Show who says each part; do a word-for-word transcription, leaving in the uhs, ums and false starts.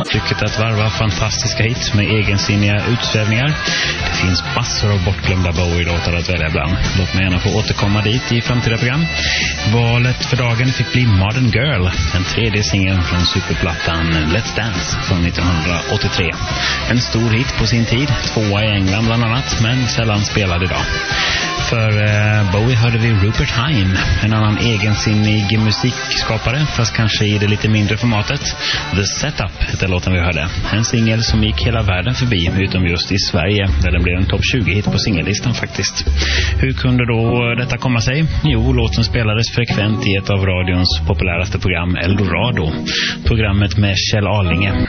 Speaker 1: uttrycket att varva fantastiska hits med egensinniga utsvävningar. Det finns massor av bortglömda Bowie-låtar att välja bland. Låt mig gärna få återkomma dit i framtida program. Valet för dagen fick bli Modern Girl, den tredje singeln från superplattan Let's Dance från nittonhundraåttiotre. En stor hit på sin tid, tvåa i England bland annat, men sällan spelad idag. För eh, Bowie hörde vi Rupert Hine, en annan egensinnig musikskapare, fast kanske i det lite mindre formatet. The Setup heter låten vi hörde. En singel som gick hela världen förbi, utom just i Sverige, där den blev en topp tjugo-hit på singellistan faktiskt. Hur kunde då detta komma sig? Jo, låten spelades frekvent i ett av radions populäraste program, Eldorado. Programmet med Kjell Arlinge.